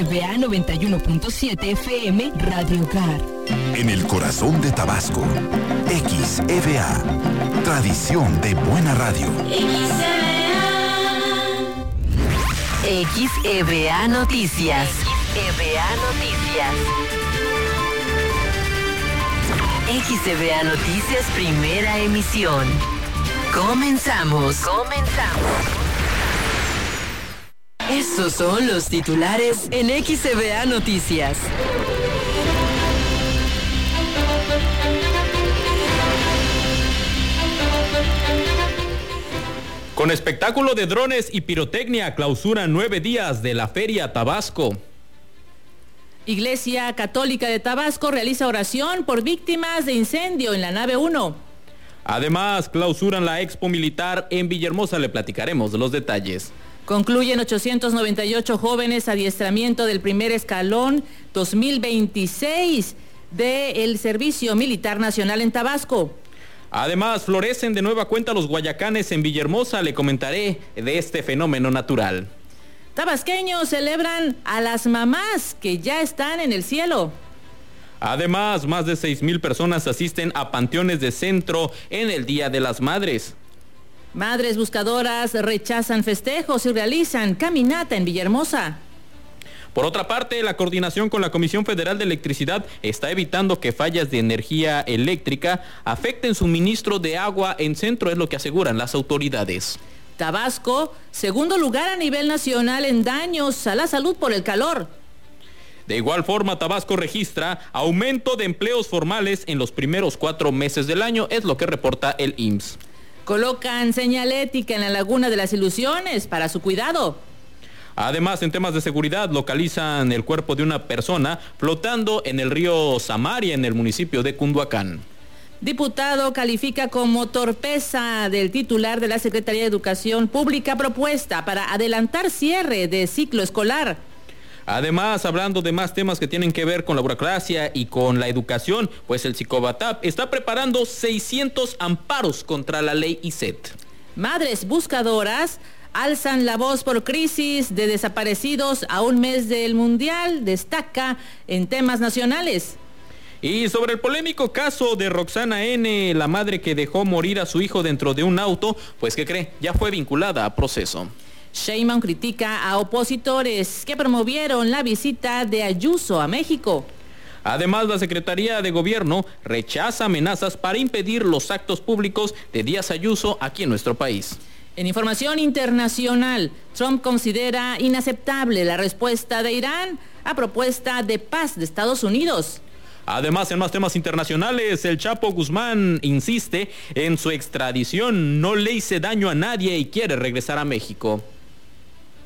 XBA 91.7 FM Radio Hogar. En el corazón de Tabasco, XBA, tradición de buena radio. XBA Noticias. XBA Noticias. XBA Noticias, primera emisión. Comenzamos. Estos son los titulares en XBA Noticias. Con espectáculo de drones y pirotecnia, clausura 9 días de la Feria Tabasco. Iglesia Católica de Tabasco realiza oración por víctimas de incendio en la nave 1. Además, clausuran la Expo Militar en Villahermosa. Le platicaremos de los detalles. Concluyen 898 jóvenes adiestramiento del primer escalón 2026 del Servicio Militar Nacional en Tabasco. Además, florecen de nueva cuenta los guayacanes en Villahermosa. Le comentaré de este fenómeno natural. Tabasqueños celebran a las mamás que ya están en el cielo. Además, más de 6,000 personas asisten a panteones de centro en el Día de las Madres. Madres buscadoras rechazan festejos y realizan caminata en Villahermosa. Por otra parte, la coordinación con la Comisión Federal de Electricidad está evitando que fallas de energía eléctrica afecten suministro de agua en centro, es lo que aseguran las autoridades. Tabasco, segundo lugar a nivel nacional en daños a la salud por el calor. De igual forma, Tabasco registra aumento de empleos formales en los primeros 4 meses del año, es lo que reporta el IMSS. Colocan señalética en la Laguna de las Ilusiones para su cuidado. Además, en temas de seguridad, localizan el cuerpo de una persona flotando en el río Samaria, en el municipio de Cunduacán. Diputado califica como torpeza del titular de la Secretaría de Educación Pública propuesta para adelantar cierre de ciclo escolar. Además, hablando de más temas que tienen que ver con la burocracia y con la educación, pues el Cicobatap está preparando 600 amparos contra la ley ICET. Madres buscadoras alzan la voz por crisis de desaparecidos a un mes del Mundial, destaca en temas nacionales. Y sobre el polémico caso de Roxana N., la madre que dejó morir a su hijo dentro de un auto, pues ¿qué cree? Ya fue vinculada a proceso. Sheinbaum critica a opositores que promovieron la visita de Ayuso a México. Además, la Secretaría de Gobierno rechaza amenazas para impedir los actos públicos de Díaz Ayuso aquí en nuestro país. En información internacional, Trump considera inaceptable la respuesta de Irán a propuesta de paz de Estados Unidos. Además, en más temas internacionales, el Chapo Guzmán insiste en su extradición, no le hice daño a nadie y quiere regresar a México.